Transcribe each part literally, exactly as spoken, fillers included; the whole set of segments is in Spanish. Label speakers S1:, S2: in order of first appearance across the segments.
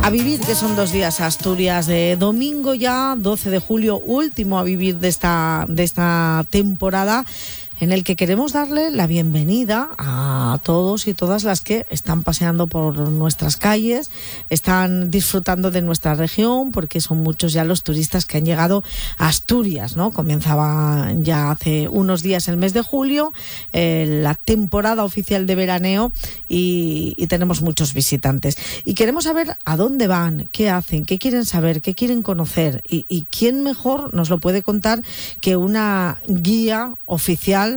S1: A vivir, que son dos días a Asturias, de domingo ya, doce de julio, último a vivir de esta, de esta temporada, en el que queremos darle la bienvenida a todos y todas las que están paseando por nuestras calles, están disfrutando de nuestra región, porque son muchos ya los turistas que han llegado a Asturias, ¿no? Comenzaba ya hace unos días el mes de julio, eh, la temporada oficial de veraneo, y, y tenemos muchos visitantes. Y queremos saber a dónde van, qué hacen, qué quieren saber, qué quieren conocer, y, y quién mejor nos lo puede contar que una guía oficial,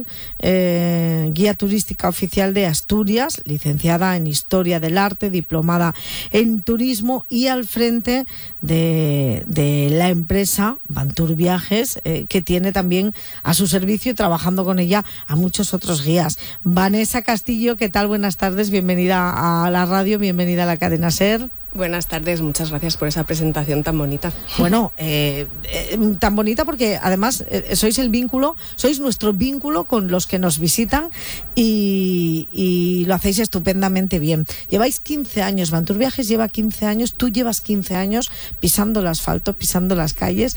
S1: Eh, guía turística oficial de Asturias, licenciada en Historia del Arte, diplomada en Turismo y al frente de, de la empresa Bantur Viajes, eh, que tiene también a su servicio y trabajando con ella a muchos otros guías. Vanessa Castillo, ¿qué tal? Buenas tardes, bienvenida a la radio, bienvenida a la cadena SER.
S2: Buenas tardes, muchas gracias por esa presentación tan bonita.
S1: Bueno, eh, eh, tan bonita porque además eh, sois el vínculo, sois nuestro vínculo con los que nos visitan y, y lo hacéis estupendamente bien. Lleváis quince años, Bantur Viajes lleva quince años, tú llevas quince años pisando el asfalto, pisando las calles.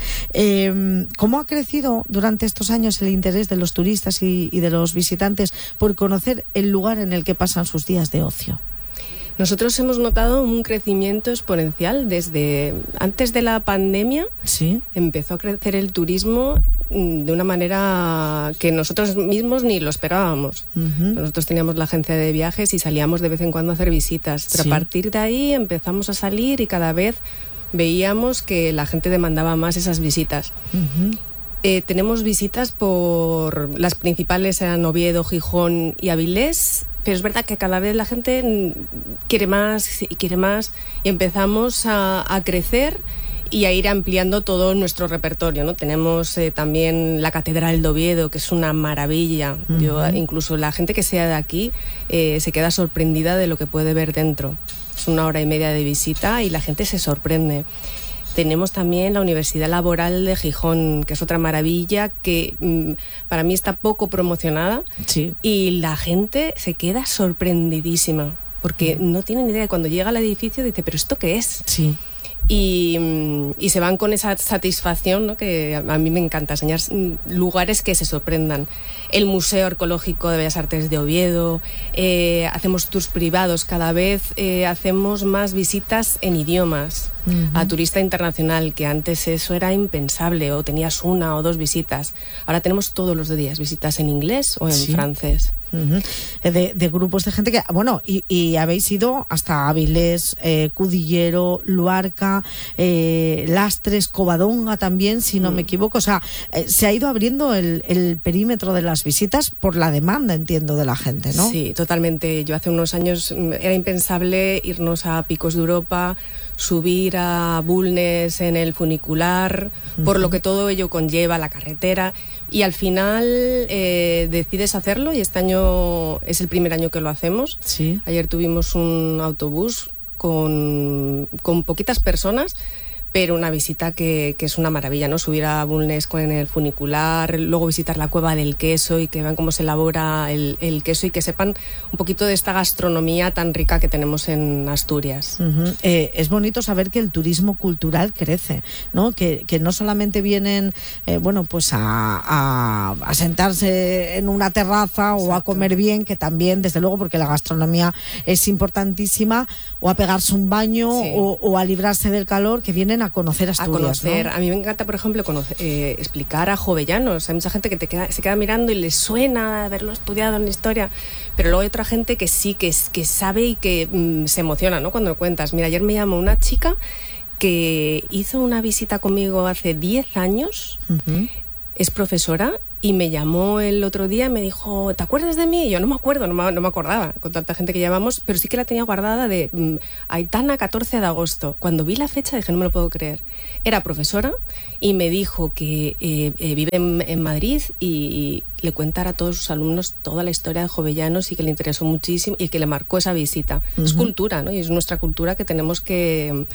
S1: Eh, ¿Cómo ha crecido durante estos años el interés de los turistas y, y de los visitantes por conocer el lugar en el que pasan sus días de ocio?
S2: Nosotros hemos notado un crecimiento exponencial desde antes de la pandemia.
S1: Sí.
S2: Empezó a crecer el turismo de una manera que nosotros mismos ni lo esperábamos. Uh-huh. Nosotros teníamos la agencia de viajes y salíamos de vez en cuando a hacer visitas, pero sí. A partir de ahí empezamos a salir y cada vez veíamos que la gente demandaba más esas visitas. Uh-huh. Eh, tenemos visitas por las principales, eran Oviedo, Gijón y Avilés, pero es verdad que cada vez la gente quiere más y quiere más y empezamos a, a crecer y a ir ampliando todo nuestro repertorio, ¿no? Tenemos eh, también la Catedral de Oviedo, que es una maravilla. Uh-huh. Yo, incluso la gente que sea de aquí eh, se queda sorprendida de lo que puede ver dentro. Es una hora y media de visita y la gente se sorprende. Tenemos también la Universidad Laboral de Gijón, que es otra maravilla que mmm, para mí está poco promocionada. Sí. Y la gente se queda sorprendidísima porque no tiene ni idea. Cuando llega al edificio dice, ¿pero esto qué es?
S1: Sí.
S2: Y, y se van con esa satisfacción, ¿no? Que a mí me encanta enseñar lugares que se sorprendan. El Museo Arqueológico de Bellas Artes de Oviedo, eh, hacemos tours privados, cada vez eh, hacemos más visitas en idiomas. Uh-huh. A turista internacional, que antes eso era impensable, o tenías una o dos visitas. Ahora tenemos todos los días visitas en inglés o en sí. francés.
S1: Uh-huh. De, de grupos de gente que, bueno, y, y habéis ido hasta Avilés, eh, Cudillero, Luarca, eh, Lastres, Covadonga también, si no uh-huh. me equivoco. O sea, eh, se ha ido abriendo el, el perímetro de las visitas por la demanda, entiendo, de la gente, ¿no?
S2: Sí, totalmente. Yo hace unos años era impensable irnos a Picos de Europa, subir a Bulnes en el funicular, uh-huh. por lo que todo ello conlleva, la carretera, y al final eh, decides hacerlo, y este año es el primer año que lo hacemos. Sí. Ayer tuvimos un autobús con, con poquitas personas, pero una visita que, que es una maravilla, ¿no? Subir a Bulnes con el funicular, luego visitar la Cueva del Queso y que vean cómo se elabora el, el queso y que sepan un poquito de esta gastronomía tan rica que tenemos en Asturias.
S1: Uh-huh. Eh, es bonito saber que el turismo cultural crece, ¿no? Que, que no solamente vienen, eh, bueno, pues a, a, a sentarse en una terraza. Exacto. O a comer bien, que también, desde luego, porque la gastronomía es importantísima, o a pegarse un baño, sí. o, o a librarse del calor, que vienen a conocer Asturias,
S2: a conocer,
S1: ¿no?
S2: A mí me encanta, por ejemplo, conocer, eh, explicar a jovellanos. Hay mucha gente que te queda, se queda mirando y les suena haberlo estudiado en la historia, pero luego hay otra gente que sí, que, que sabe y que mm, se emociona, ¿no? Cuando lo cuentas. Mira, ayer me llamó una chica que hizo una visita conmigo hace diez años, uh-huh. es profesora, y me llamó el otro día y me dijo, ¿te acuerdas de mí? Y yo no me acuerdo, no me, no me acordaba con tanta gente que llevamos, pero sí que la tenía guardada de um, Aitana, catorce de agosto. Cuando vi la fecha dije, no me lo puedo creer. Era profesora y me dijo que eh, eh, vive en, en Madrid y, y le cuentara a todos sus alumnos toda la historia de Jovellanos y que le interesó muchísimo y que le marcó esa visita. Uh-huh. Es cultura, ¿no? Y es nuestra cultura que tenemos que...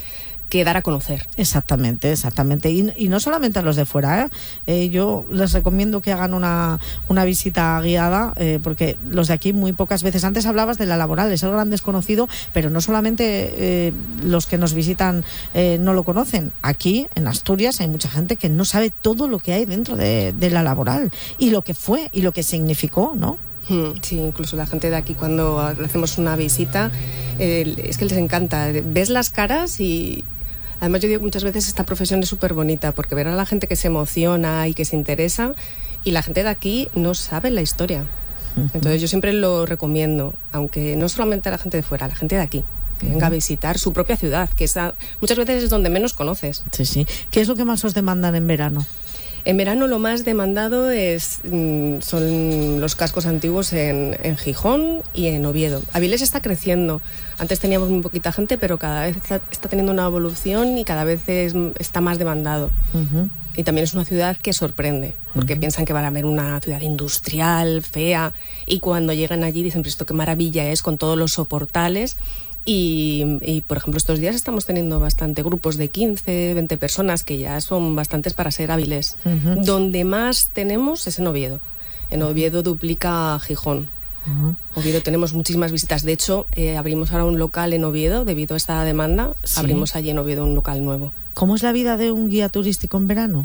S2: que dar a conocer.
S1: Exactamente, exactamente. Y, y no solamente a los de fuera, ¿eh? Eh, yo les recomiendo que hagan una, una visita guiada, eh, porque los de aquí muy pocas veces, antes hablabas de la laboral, es el gran desconocido, pero no solamente eh, los que nos visitan eh, no lo conocen. Aquí, en Asturias, hay mucha gente que no sabe todo lo que hay dentro de, de la laboral, y lo que fue, y lo que significó, ¿no?
S2: Sí, incluso la gente de aquí cuando hacemos una visita, eh, es que les encanta. Ves las caras y... Además, yo digo que muchas veces esta profesión es súper bonita, porque ver a la gente que se emociona y que se interesa, y la gente de aquí no sabe la historia. Entonces yo siempre lo recomiendo, aunque no solamente a la gente de fuera, a la gente de aquí, que venga a visitar su propia ciudad, que esa, muchas veces es donde menos conoces.
S1: Sí, sí. ¿Qué es lo que más os demandan en verano?
S2: En verano lo más demandado es, son los cascos antiguos en, en Gijón y en Oviedo. Avilés está creciendo. Antes teníamos muy poquita gente, pero cada vez está, está teniendo una evolución y cada vez es, está más demandado. Uh-huh. Y también es una ciudad que sorprende, porque uh-huh. piensan que van a ver una ciudad industrial, fea, y cuando llegan allí dicen, pero esto qué maravilla es, con todos los soportales. Y, y, por ejemplo, estos días estamos teniendo bastante grupos de quince, veinte personas, que ya son bastantes para ser hábiles. Uh-huh. Donde más tenemos es en Oviedo. En Oviedo duplica a Gijón. Uh-huh. Oviedo tenemos muchísimas visitas. De hecho, eh, abrimos ahora un local en Oviedo, debido a esta demanda. Sí. Abrimos allí en Oviedo un local nuevo.
S1: ¿Cómo es la vida de un guía turístico en verano?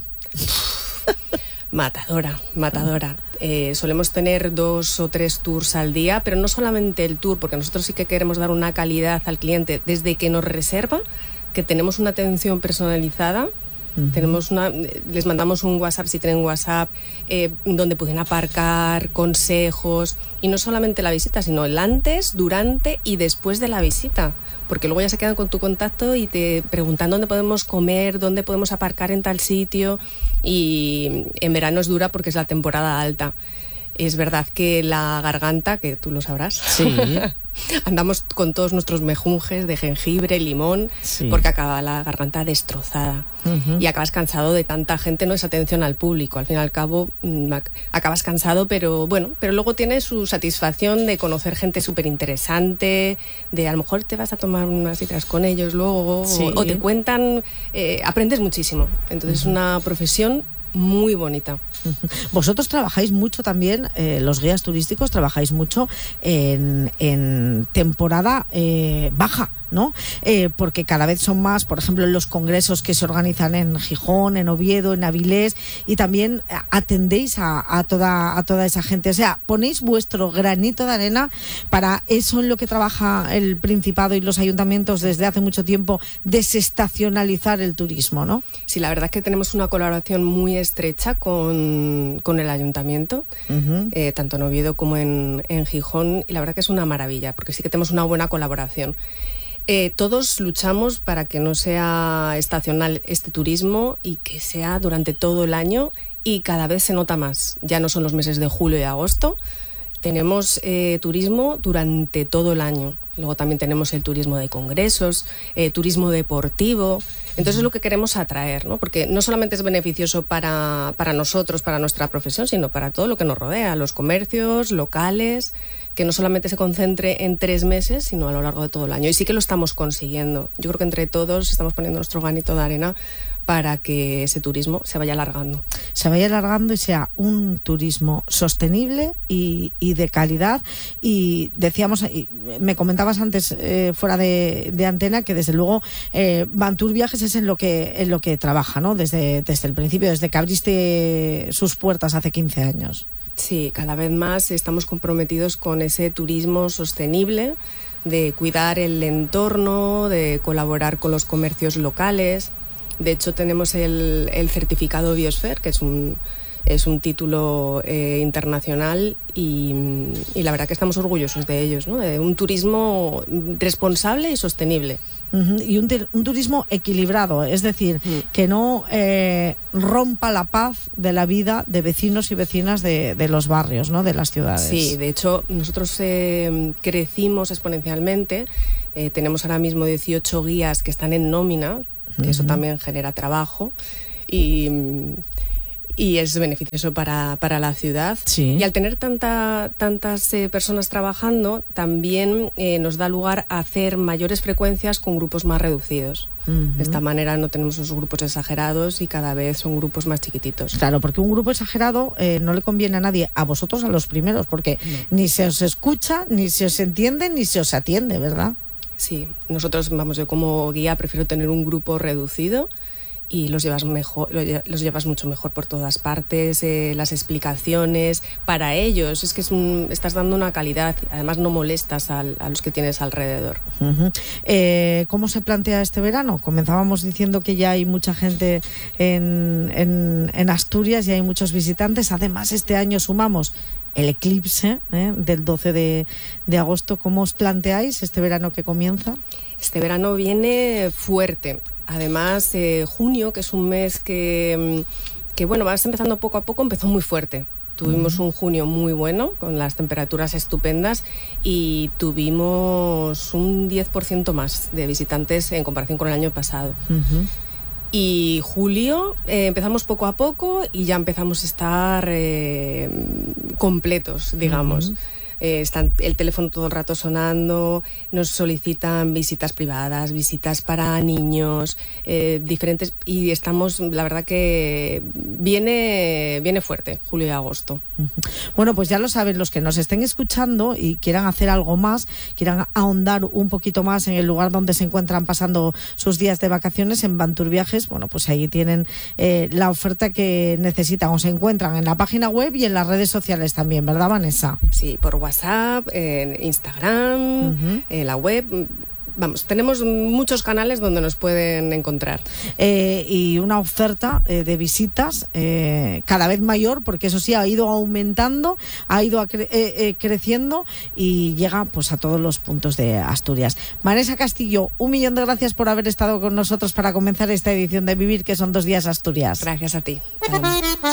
S2: Matadora, matadora. Eh, solemos tener dos o tres tours al día, pero no solamente el tour, porque nosotros sí que queremos dar una calidad al cliente desde que nos reserva, que tenemos una atención personalizada. Uh-huh. Tenemos una, les mandamos un WhatsApp si tienen WhatsApp, eh, donde pueden aparcar, consejos, y no solamente la visita, sino el antes, durante y después de la visita, porque luego ya se quedan con tu contacto y te preguntan dónde podemos comer, dónde podemos aparcar en tal sitio. Y en verano es dura porque es la temporada alta. Es verdad que la garganta, que tú lo sabrás,
S1: sí.
S2: andamos con todos nuestros mejunjes de jengibre, limón, sí. porque acaba la garganta destrozada. Uh-huh. Y acabas cansado de tanta gente, no es atención al público. Al fin y al cabo, acabas cansado, pero bueno, pero luego tienes su satisfacción de conocer gente súper interesante, de a lo mejor te vas a tomar unas citas con ellos luego, sí. o, o te cuentan, eh, aprendes muchísimo. Entonces uh-huh. es una profesión muy bonita.
S1: Vosotros trabajáis mucho también, eh, los guías turísticos trabajáis mucho en, en temporada eh, baja, ¿no? Eh, porque cada vez son más, por ejemplo, los congresos que se organizan en Gijón, en Oviedo, en Avilés, y también atendéis a, a, toda, a toda esa gente. O sea, ponéis vuestro granito de arena para eso en lo que trabaja el Principado y los ayuntamientos desde hace mucho tiempo, desestacionalizar el turismo, ¿no?
S2: Sí, la verdad es que tenemos una colaboración muy estrecha con, con el ayuntamiento, uh-huh. eh, tanto en Oviedo como en, en Gijón, y la verdad que es una maravilla, porque sí que tenemos una buena colaboración. Eh, todos luchamos para que no sea estacional este turismo y que sea durante todo el año, y cada vez se nota más. Ya no son los meses de julio y agosto, tenemos eh, turismo durante todo el año. Luego también tenemos el turismo de congresos, eh, turismo deportivo. Entonces es lo que queremos atraer, ¿no? Porque no solamente es beneficioso para, para nosotros, para nuestra profesión, sino para todo lo que nos rodea, los comercios, locales, que no solamente se concentre en tres meses, sino a lo largo de todo el año. Y sí que lo estamos consiguiendo. Yo creo que entre todos estamos poniendo nuestro granito de arena para que ese turismo se vaya alargando.
S1: Se vaya alargando y sea un turismo sostenible y, y de calidad. Y decíamos, y me comentabas antes eh, fuera de, de antena, que desde luego eh, Bantur Viajes es en lo que en lo que trabaja, ¿no? Desde, desde el principio, desde que abriste sus puertas hace quince años.
S2: Sí, cada vez más estamos comprometidos con ese turismo sostenible, de cuidar el entorno, de colaborar con los comercios locales. De hecho, tenemos el, el certificado Biosphere, que es un, es un título eh, internacional, y, y la verdad que estamos orgullosos de ellos, ¿no? De un turismo responsable y sostenible.
S1: Uh-huh. Y un, un turismo equilibrado, es decir, uh-huh. que no eh, rompa la paz de la vida de vecinos y vecinas de, de los barrios, ¿no? De las ciudades.
S2: Sí, de hecho, nosotros eh, crecimos exponencialmente. Eh, tenemos ahora mismo dieciocho guías que están en nómina, que uh-huh. eso también genera trabajo. Y, y es beneficioso para, para la ciudad.
S1: Sí.
S2: Y al tener tanta, tantas eh, personas trabajando, también eh, nos da lugar a hacer mayores frecuencias con grupos más reducidos. Uh-huh. De esta manera no tenemos esos grupos exagerados y cada vez son grupos más chiquititos.
S1: Claro, porque un grupo exagerado eh, no le conviene a nadie, a vosotros a los primeros, porque no. ni se os escucha, ni se os entiende, ni se os atiende, ¿verdad?
S2: Sí, nosotros, vamos, yo como guía prefiero tener un grupo reducido y los llevas mejor, los llevas mucho mejor por todas partes, eh, las explicaciones para ellos, es que es un, estás dando una calidad, además no molestas al, a los que tienes alrededor.
S1: Uh-huh. eh, ¿Cómo se plantea este verano? Comenzábamos diciendo que ya hay mucha gente en, en, en Asturias y hay muchos visitantes, además este año sumamos el eclipse ¿eh? del doce de agosto. ¿Cómo os planteáis este verano que comienza?
S2: Este verano viene fuerte. Además, eh, junio, que es un mes que, que, bueno, vas empezando poco a poco, empezó muy fuerte. Tuvimos un junio muy bueno, con las temperaturas estupendas, y tuvimos un diez por ciento más de visitantes en comparación con el año pasado. Uh-huh. Y julio eh, empezamos poco a poco y ya empezamos a estar eh, completos, digamos. Uh-huh. Eh, están el teléfono todo el rato sonando, nos solicitan visitas privadas, visitas para niños, eh, diferentes, y estamos, la verdad que viene, viene fuerte, julio y agosto.
S1: Bueno, pues ya lo saben, los que nos estén escuchando y quieran hacer algo más, quieran ahondar un poquito más en el lugar donde se encuentran pasando sus días de vacaciones, en Bantur Viajes, bueno, pues ahí tienen eh, la oferta que necesitan, o se encuentran en la página web y en las redes sociales también, ¿verdad, Vanessa?
S2: Sí, por WhatsApp, en Instagram, uh-huh. en la web. Vamos, tenemos muchos canales donde nos pueden encontrar.
S1: Eh, y una oferta eh, de visitas eh, cada vez mayor, porque eso sí, ha ido aumentando, ha ido cre- eh, eh, creciendo y llega pues a todos los puntos de Asturias. Vanessa Castillo, un millón de gracias por haber estado con nosotros para comenzar esta edición de Vivir, que son dos días Asturias.
S2: Gracias a ti.